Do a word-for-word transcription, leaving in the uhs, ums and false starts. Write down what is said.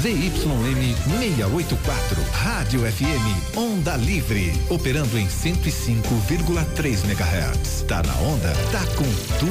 Z Y M seiscentos e oitenta e quatro, Rádio F M, Onda Livre, operando em cento e cinco vírgula três megahertz. Tá na onda, tá com tudo.